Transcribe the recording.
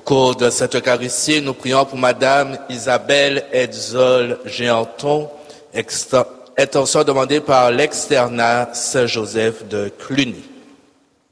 cours de cette Eucharistie, nous prions pour Madame Isabelle Edzol Géanton, intention demandée par l'externat Saint-Joseph de Cluny.